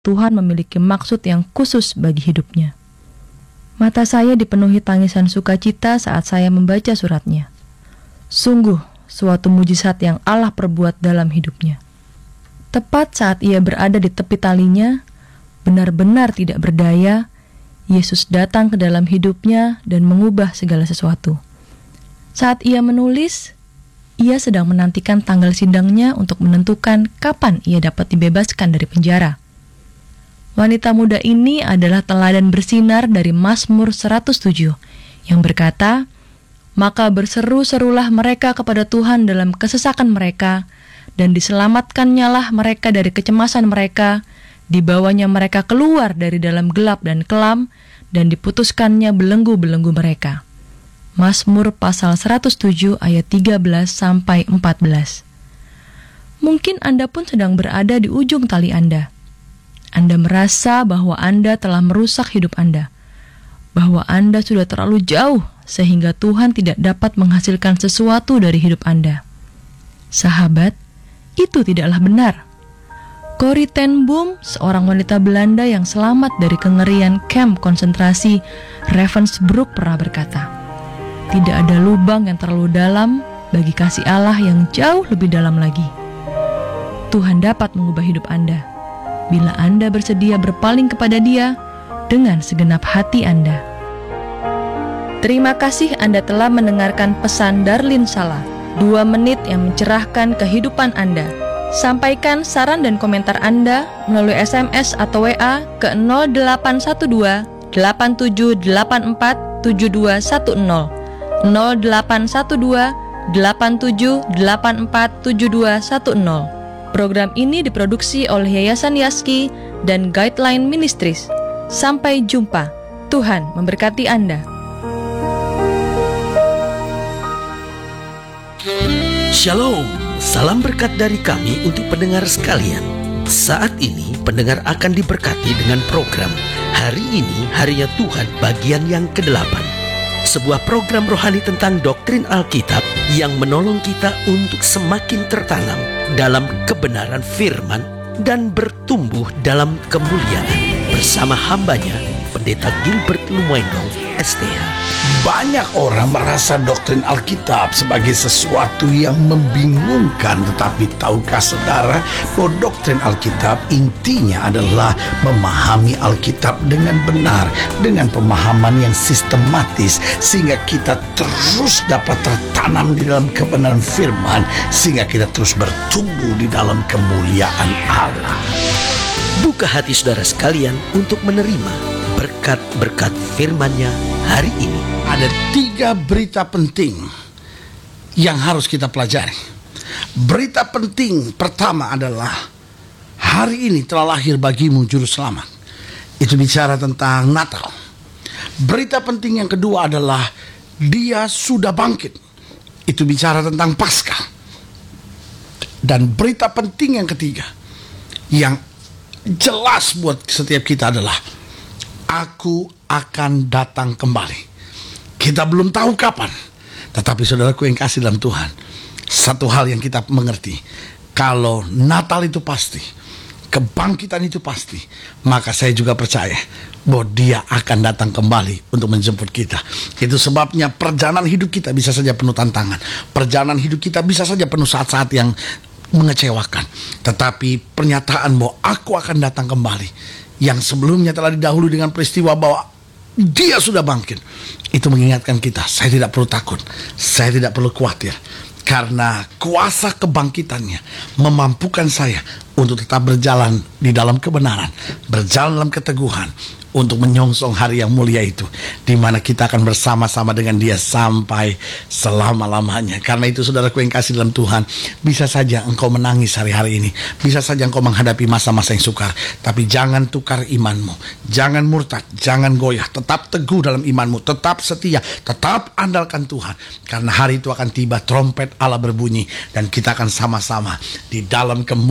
Tuhan memiliki maksud yang khusus bagi hidupnya. Mata saya dipenuhi tangisan sukacita saat saya membaca suratnya. Sungguh, suatu mujizat yang Allah perbuat dalam hidupnya. Tepat saat ia berada di tepi talinya, benar-benar tidak berdaya, Yesus datang ke dalam hidupnya dan mengubah segala sesuatu. Saat ia menulis, ia sedang menantikan tanggal sidangnya untuk menentukan kapan ia dapat dibebaskan dari penjara. Wanita muda ini adalah teladan bersinar dari Mazmur 107 yang berkata, "Maka berseru-serulah mereka kepada Tuhan dalam kesesakan mereka, dan diselamatkan-nyalah mereka dari kecemasan mereka, dibawanya mereka keluar dari dalam gelap dan kelam, dan diputuskannya belenggu-belenggu mereka." Mazmur pasal 107 ayat 13-14. Mungkin Anda pun sedang berada di ujung tali Anda. Anda merasa bahwa Anda telah merusak hidup Anda, bahwa Anda sudah terlalu jauh sehingga Tuhan tidak dapat menghasilkan sesuatu dari hidup Anda. Sahabat, itu tidaklah benar. Corrie ten Boom, seorang wanita Belanda yang selamat dari kengerian kamp konsentrasi Ravensbrück, pernah berkata, "Tidak ada lubang yang terlalu dalam bagi kasih Allah yang jauh lebih dalam lagi." Tuhan dapat mengubah hidup Anda bila Anda bersedia berpaling kepada Dia dengan segenap hati Anda. Terima kasih Anda telah mendengarkan pesan Darlene Sala, 2 menit yang mencerahkan kehidupan Anda. Sampaikan saran dan komentar Anda melalui SMS atau WA ke 0812 8784 7210, 0812 8784 7210. Program ini diproduksi oleh Yayasan Yaski dan Guideline Ministries. Sampai jumpa. Tuhan memberkati Anda. Shalom, salam berkat dari kami untuk pendengar sekalian. Saat ini pendengar akan diberkati dengan program Hari Ini Harinya Tuhan bagian yang ke-8. Sebuah program rohani tentang doktrin Alkitab yang menolong kita untuk semakin tertanam dalam kebenaran firman dan bertumbuh dalam kemuliaan bersama hambanya, Pendeta Gilbert Lumwendong, STH. Banyak orang merasa doktrin Alkitab sebagai sesuatu yang membingungkan, tetapi tahukah saudara bahwa doktrin Alkitab intinya adalah memahami Alkitab dengan benar, dengan pemahaman yang sistematis, sehingga kita terus dapat tertanam di dalam kebenaran firman, sehingga kita terus bertumbuh di dalam kemuliaan Allah. Buka hati saudara sekalian untuk menerima berkat-berkat firman-Nya hari ini. Ada 3 berita penting yang harus kita pelajari. Berita penting pertama adalah hari ini telah lahir bagimu juru selamat. Itu bicara tentang Natal. Berita penting yang kedua adalah Dia sudah bangkit. Itu bicara tentang Paskah. Dan berita penting yang ketiga yang jelas buat setiap kita adalah Aku akan datang kembali. Kita belum tahu kapan, tetapi saudaraku yang kasih dalam Tuhan, satu hal yang kita mengerti, kalau Natal itu pasti, kebangkitan itu pasti, maka saya juga percaya bahwa Dia akan datang kembali untuk menjemput kita. Itu sebabnya perjalanan hidup kita bisa saja penuh tantangan. Perjalanan hidup kita bisa saja penuh saat-saat yang mengecewakan. Tetapi pernyataan bahwa aku akan datang kembali, yang sebelumnya telah didahului dengan peristiwa bahwa Dia sudah bangkit, itu mengingatkan kita, saya tidak perlu takut, saya tidak perlu khawatir, karena kuasa kebangkitannya memampukan saya untuk tetap berjalan di dalam kebenaran, berjalan dalam keteguhan, untuk menyongsong hari yang mulia itu, di mana kita akan bersama-sama dengan Dia sampai selama-lamanya. Karena itu saudaraku yang kasih dalam Tuhan, bisa saja engkau menangis hari-hari ini, bisa saja engkau menghadapi masa-masa yang sukar, tapi jangan tukar imanmu, jangan murtad, jangan goyah, tetap teguh dalam imanmu, tetap setia, tetap andalkan Tuhan, karena hari itu akan tiba, trompet Allah berbunyi, dan kita akan sama-sama di dalam kemuliaan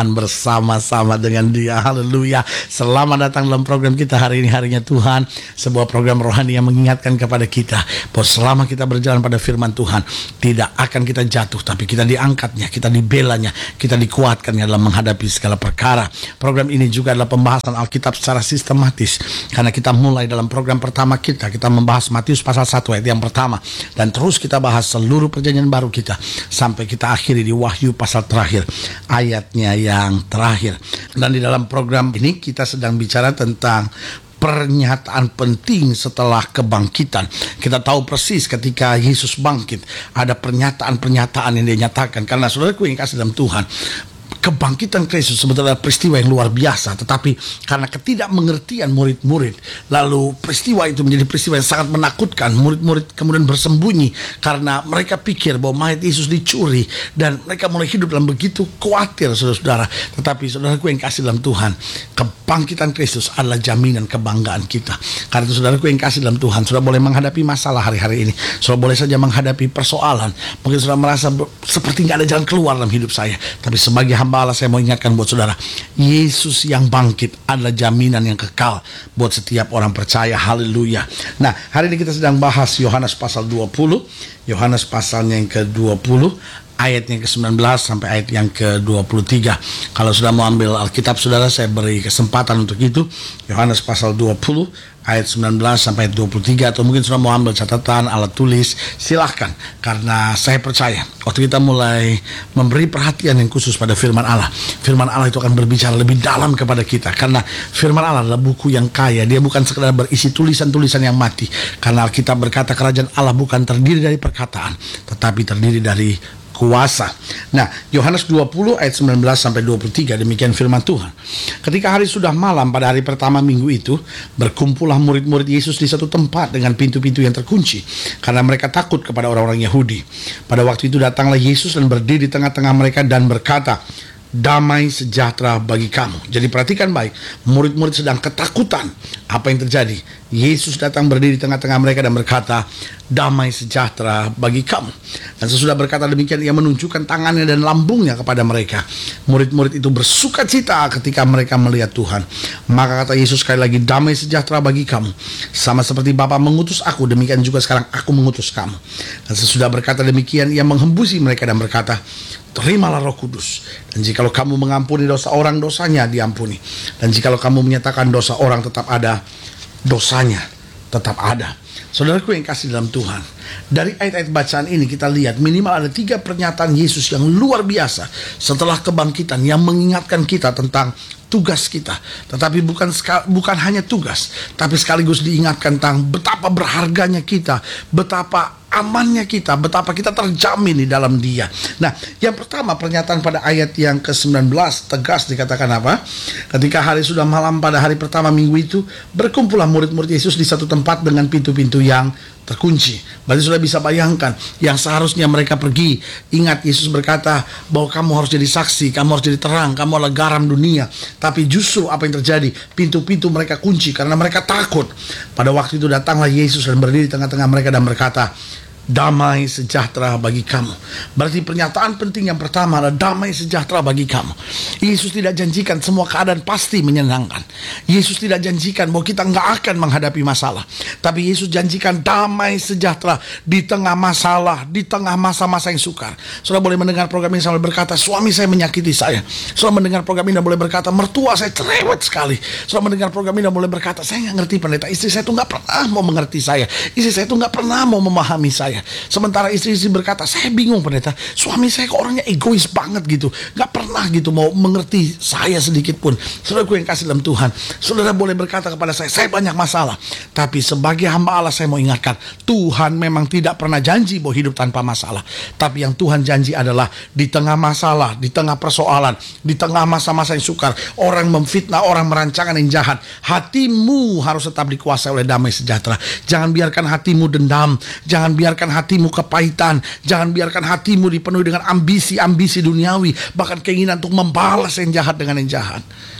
perjumpaan bersama-sama dengan Dia. Haleluya. Selamat datang dalam program kita hari ini, harinya Tuhan. Sebuah program rohani yang mengingatkan kepada kita bahwa selama kita berjalan pada firman Tuhan, tidak akan kita jatuh, tapi kita diangkatnya, kita dibelanya, kita dikuatkannya dalam menghadapi segala perkara. Program ini juga adalah pembahasan Alkitab secara sistematis, karena kita mulai dalam program pertama kita membahas Matius pasal 1 ayat yang pertama, dan terus kita bahas seluruh perjanjian baru kita sampai kita akhiri di Wahyu pasal terakhir, ayatnya yang terakhir. Dan di dalam program ini kita sedang bicara tentang pernyataan penting setelah kebangkitan. Kita tahu persis ketika Yesus bangkit, ada pernyataan-pernyataan yang dia nyatakan. Karena saudaraku yang kasih dalam Tuhan, kebangkitan Kristus sebetulnya peristiwa yang luar biasa, tetapi karena ketidakmengertian murid-murid, lalu peristiwa itu menjadi peristiwa yang sangat menakutkan. Murid-murid kemudian bersembunyi karena mereka pikir bahwa mayat Yesus dicuri, dan mereka mulai hidup dalam begitu khawatir, saudara-saudara. Tetapi saudaraku yang kasih dalam Tuhan, kebangkitan Kristus adalah jaminan kebanggaan kita. Karena itu saudaraku yang kasih dalam Tuhan, sudah boleh menghadapi masalah hari-hari ini, sudah boleh saja menghadapi persoalan, mungkin sudah merasa seperti nggak ada jalan keluar dalam hidup saya, tapi sebagai hamba Allah, saya mau ingatkan buat saudara, Yesus yang bangkit adalah jaminan yang kekal buat setiap orang percaya. Haleluya. Nah, hari ini kita sedang bahas Yohanes pasal 20, Yohanes pasalnya yang ke-20, ayat yang ke-19 sampai ayat yang ke-23. Kalau sudah mau ambil Alkitab saudara, saya beri kesempatan untuk itu. Yohanes pasal 20 ayat 19 sampai 23, atau mungkin sudah mau ambil catatan, alat tulis, silahkan. Karena saya percaya waktu kita mulai memberi perhatian yang khusus pada firman Allah, firman Allah itu akan berbicara lebih dalam kepada kita. Karena firman Allah adalah buku yang kaya, dia bukan sekedar berisi tulisan-tulisan yang mati. Karena Alkitab berkata kerajaan Allah bukan terdiri dari perkataan, tetapi terdiri dari kuasa. Nah, Yohanes 20 ayat 19 sampai 23, demikian firman Tuhan. Ketika hari sudah malam pada hari pertama minggu itu, berkumpullah murid-murid Yesus di satu tempat dengan pintu-pintu yang terkunci, karena mereka takut kepada orang-orang Yahudi. Pada waktu itu datanglah Yesus dan berdiri di tengah-tengah mereka dan berkata, damai sejahtera bagi kamu. Jadi perhatikan baik, murid-murid sedang ketakutan. Apa yang terjadi? Yesus datang berdiri di tengah-tengah mereka dan berkata, damai sejahtera bagi kamu. Dan sesudah berkata demikian, ia menunjukkan tangannya dan lambungnya kepada mereka. Murid-murid itu bersuka cita ketika mereka melihat Tuhan. Maka kata Yesus sekali lagi, damai sejahtera bagi kamu. Sama seperti Bapa mengutus aku, demikian juga sekarang aku mengutus kamu. Dan sesudah berkata demikian, ia menghembusi mereka dan berkata, terimalah Roh Kudus. Dan jikalau kamu mengampuni dosa orang, dosanya diampuni. Dan jikalau kamu menyatakan dosa orang tetap ada, dosanya tetap ada. Saudaraku yang kasih dalam Tuhan, dari ayat-ayat bacaan ini kita lihat minimal ada 3 pernyataan Yesus yang luar biasa setelah kebangkitan, yang mengingatkan kita tentang tugas kita. Tetapi bukan hanya tugas, tapi sekaligus diingatkan tentang betapa berharganya kita, betapa amannya kita, betapa kita terjamin di dalam Dia. Nah, yang pertama pernyataan pada ayat yang ke-19 tegas dikatakan apa? Ketika hari sudah malam pada hari pertama minggu itu, berkumpullah murid-murid Yesus di satu tempat dengan pintu-pintu yang terkunci. Berarti sudah bisa bayangkan yang seharusnya mereka pergi. Ingat, Yesus berkata bahwa kamu harus jadi saksi, kamu harus jadi terang, kamu adalah garam dunia. Tapi justru apa yang terjadi? Pintu-pintu mereka kunci karena mereka takut. Pada waktu itu datanglah Yesus dan berdiri di tengah-tengah mereka dan berkata, damai sejahtera bagi kamu. Berarti pernyataan penting yang pertama adalah damai sejahtera bagi kamu. Yesus tidak janjikan semua keadaan pasti menyenangkan. Yesus tidak janjikan bahwa kita nggak akan menghadapi masalah. Tapi Yesus janjikan damai sejahtera di tengah masalah, di tengah masa-masa yang sukar. Sudah boleh mendengar program ini sambil berkata, suami saya menyakiti saya. Sudah mendengar program ini dan boleh berkata, mertua saya cerewet sekali. Sudah mendengar program ini dan boleh berkata, saya nggak ngerti pendeta, istri saya tuh nggak pernah mau mengerti saya, istri saya tuh nggak pernah mau memahami saya. Sementara istri-istri berkata, saya bingung pendeta, suami saya kok orangnya egois banget gitu, gak pernah gitu mau mengerti saya sedikit pun. Saudaraku yang kasih dalam Tuhan, saudara boleh berkata kepada saya banyak masalah. Tapi sebagai hamba Allah saya mau ingatkan, Tuhan memang tidak pernah janji bahwa hidup tanpa masalah. Tapi yang Tuhan janji adalah di tengah masalah, di tengah persoalan, di tengah masa-masa yang sukar, orang memfitnah, orang merancangkan yang jahat, hatimu harus tetap dikuasai oleh damai sejahtera. Jangan biarkan hatimu dendam, jangan biarkan hatimu kepahitan, jangan biarkan hatimu dipenuhi dengan ambisi-ambisi duniawi, bahkan keinginan untuk membalas yang jahat dengan yang jahat.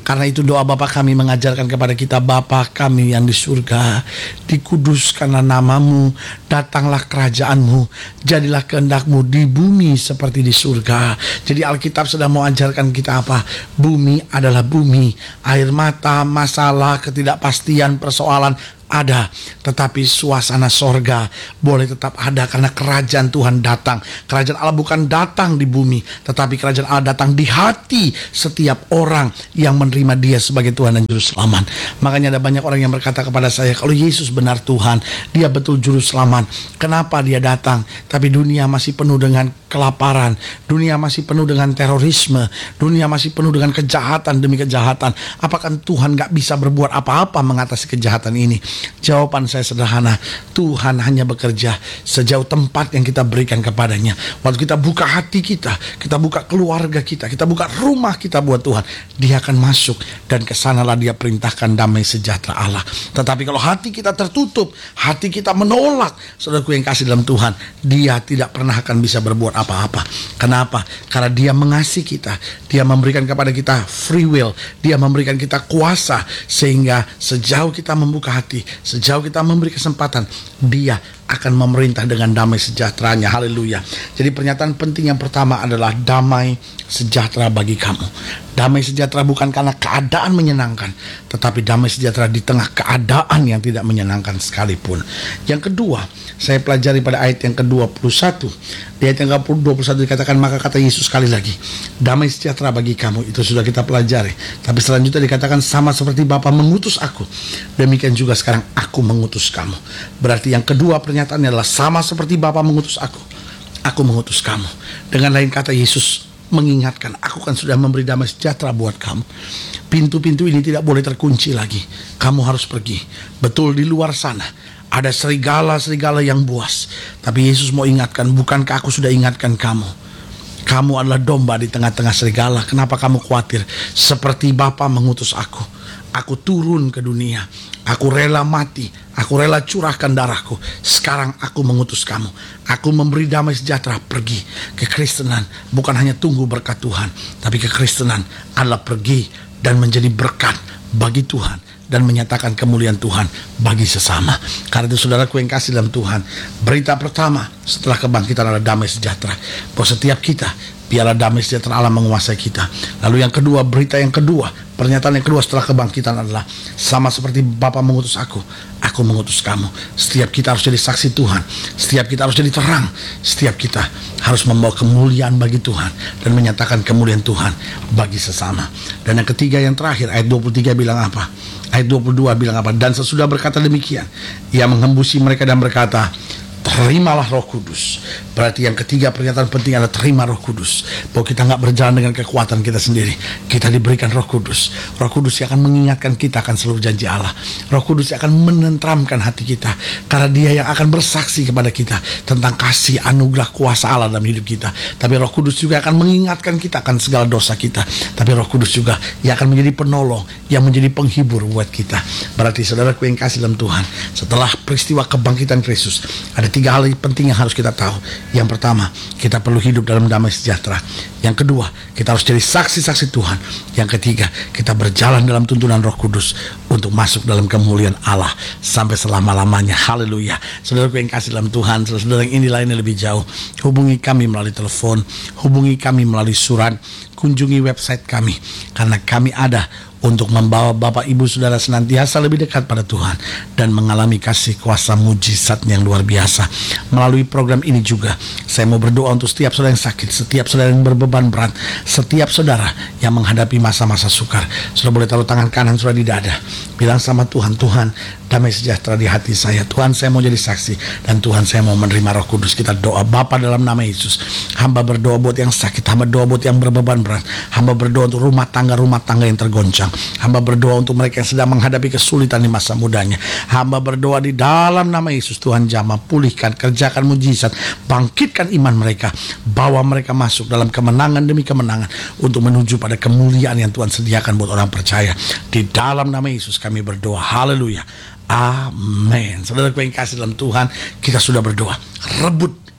Karena itu doa Bapa kami mengajarkan kepada kita, Bapa kami yang di surga, dikuduskanlah namamu, datanglah kerajaanmu, jadilah kehendak-Mu di bumi seperti di surga. Jadi Alkitab sedang mau ajarkan kita apa? Bumi adalah bumi, air mata, masalah, ketidakpastian, persoalan ada, tetapi suasana sorga boleh tetap ada karena kerajaan Tuhan datang. Kerajaan Allah bukan datang di bumi, tetapi kerajaan Allah datang di hati setiap orang yang menerima Dia sebagai Tuhan dan Juru Selamat. Makanya ada banyak orang yang berkata kepada saya, kalau Yesus benar Tuhan, Dia betul Juru Selamat, kenapa Dia datang? Tapi dunia masih penuh dengan kelaparan, dunia masih penuh dengan terorisme, dunia masih penuh dengan kejahatan demi kejahatan. Apakah Tuhan gak bisa berbuat apa-apa mengatasi kejahatan ini? Jawaban saya sederhana, Tuhan hanya bekerja sejauh tempat yang kita berikan kepadanya. Waktu kita buka hati kita buka keluarga kita buka rumah kita buat Tuhan, Dia akan masuk, dan kesanalah Dia perintahkan damai sejahtera Allah. Tetapi kalau hati kita tertutup, hati kita menolak, saudaraku yang kasih dalam Tuhan, Dia tidak pernah akan bisa berbuat apa-apa. Kenapa? Karena Dia mengasihi kita, Dia memberikan kepada kita free will, Dia memberikan kita kuasa, sehingga sejauh kita membuka hati, sejauh kita memberi kesempatan, Dia akan memerintah dengan damai sejahteranya. Haleluya. Jadi pernyataan penting yang pertama adalah damai sejahtera bagi kamu. Damai sejahtera bukan karena keadaan menyenangkan, tetapi damai sejahtera di tengah keadaan yang tidak menyenangkan sekalipun. Yang kedua, saya pelajari pada ayat yang ke-21. Di ayat yang ke-21 dikatakan, maka kata Yesus sekali lagi, damai sejahtera bagi kamu. Itu sudah kita pelajari. Tapi selanjutnya dikatakan, sama seperti Bapa mengutus aku, demikian juga sekarang aku mengutus kamu. Berarti yang kedua pernyataannya adalah sama seperti Bapa mengutus aku mengutus kamu. Dengan lain kata, Yesus mengingatkan, aku kan sudah memberi damai sejahtera buat kamu. Pintu-pintu ini tidak boleh terkunci lagi. Kamu harus pergi. Betul, di luar sana ada serigala-serigala yang buas, tapi Yesus mau ingatkan, bukankah aku sudah ingatkan kamu? Kamu adalah domba di tengah-tengah serigala. Kenapa kamu khawatir? Seperti Bapa mengutus aku turun ke dunia. Aku rela mati, aku rela curahkan darahku. Sekarang aku mengutus kamu. Aku memberi damai sejahtera. Pergi. Kekristenan bukan hanya tunggu berkat Tuhan, tapi kekristenan adalah pergi dan menjadi berkat bagi Tuhan dan menyatakan kemuliaan Tuhan bagi sesama. Karena itu saudaraku yang kasih dalam Tuhan, berita pertama setelah kebangkitan adalah damai sejahtera. Bahwa setiap kita, biarlah damai sejahtera Allah menguasai kita. Lalu yang kedua, berita yang kedua, pernyataan yang kedua setelah kebangkitan adalah sama seperti Bapa mengutus aku mengutus kamu. Setiap kita harus jadi saksi Tuhan. Setiap kita harus jadi terang. Setiap kita harus membawa kemuliaan bagi Tuhan dan menyatakan kemuliaan Tuhan bagi sesama. Dan yang ketiga, yang terakhir, ayat 23 bilang apa? Ayat 22 bilang apa? Dan sesudah berkata demikian, Ia menghembusi mereka dan berkata, terimalah Roh Kudus. Berarti yang ketiga pernyataan penting adalah terima Roh Kudus. Bahwa kita nggak berjalan dengan kekuatan kita sendiri. Kita diberikan Roh Kudus. Roh Kudus yang akan mengingatkan kita akan seluruh janji Allah. Roh Kudus yang akan menenteramkan hati kita. Karena Dia yang akan bersaksi kepada kita tentang kasih, anugerah, kuasa Allah dalam hidup kita. Tapi Roh Kudus juga akan mengingatkan kita akan segala dosa kita. Tapi Roh Kudus juga yang akan menjadi penolong, yang menjadi penghibur buat kita. Berarti saudaraku yang kasih dalam Tuhan, setelah peristiwa kebangkitan Kristus, ada 3 hal penting yang harus kita tahu. Yang pertama, kita perlu hidup dalam damai sejahtera. Yang kedua, kita harus jadi saksi-saksi Tuhan. Yang ketiga, kita berjalan dalam tuntunan Roh Kudus untuk masuk dalam kemuliaan Allah sampai selama-lamanya. Haleluya. Saudaraku yang kasih dalam Tuhan, saudara yang ini lainnya lebih jauh, hubungi kami melalui telepon, hubungi kami melalui surat, kunjungi website kami, karena kami ada untuk membawa Bapak Ibu Saudara senantiasa lebih dekat pada Tuhan dan mengalami kasih kuasa mujizat yang luar biasa. Melalui program ini juga saya mau berdoa untuk setiap saudara yang sakit, setiap saudara yang berbeban berat, setiap saudara yang menghadapi masa-masa sukar. Saudara boleh taruh tangan kanan saudara di dada, bilang sama Tuhan, Tuhan damai sejahtera di hati saya. Tuhan, saya mau jadi saksi, dan Tuhan, saya mau menerima Roh Kudus. Kita doa. Bapa, dalam nama Yesus, hamba berdoa buat yang sakit, hamba doa buat yang berbeban berat, hamba berdoa untuk rumah tangga yang tergoncang, hamba berdoa untuk mereka yang sedang menghadapi kesulitan di masa mudanya. Hamba berdoa di dalam nama Yesus, Tuhan jamah, pulihkan, kerjakan mujizat, bangkitkan iman mereka, bawa mereka masuk dalam kemenangan demi kemenangan untuk menuju pada kemuliaan yang Tuhan sediakan buat orang percaya. Di dalam nama Yesus kami berdoa. Haleluya. Amin. Saudara yang kasih dalam Tuhan, kita sudah berdoa. Rebut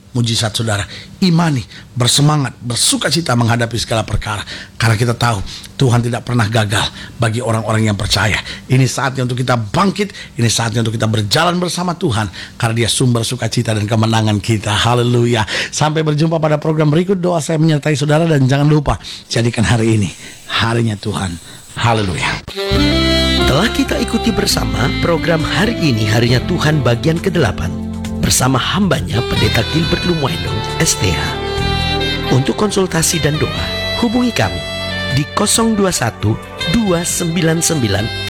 mujizat saudara. Imani, bersemangat, bersuka cita menghadapi segala perkara. Karena kita tahu Tuhan tidak pernah gagal bagi orang-orang yang percaya. Ini saatnya untuk kita bangkit. Ini saatnya untuk kita berjalan bersama Tuhan. Karena Dia sumber sukacita dan kemenangan kita. Haleluya. Sampai berjumpa pada program berikut. Doa saya menyertai saudara. Dan jangan lupa, jadikan hari ini harinya Tuhan. Haleluya. Telah kita ikuti bersama program Hari Ini Harinya Tuhan bagian ke-8 bersama hambanya Pendeta Gilbert Lumwendo, STH. Untuk konsultasi dan doa, hubungi kami di 021 299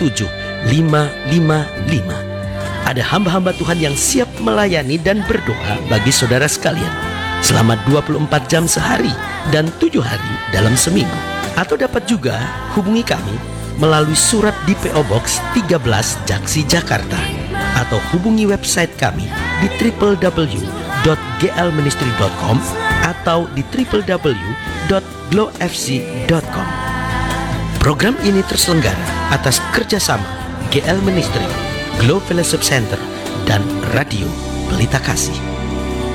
37555. Ada hamba-hamba Tuhan yang siap melayani dan berdoa bagi saudara sekalian selama 24 jam sehari dan 7 hari dalam seminggu. Atau dapat juga hubungi kami melalui surat di PO Box 13 Jaksi, Jakarta, atau hubungi website kami di www.glministry.com atau di www.glowfc.com. Program ini terselenggara atas kerjasama GL Ministry, Glow Fellowship Center, dan Radio Pelita Kasih.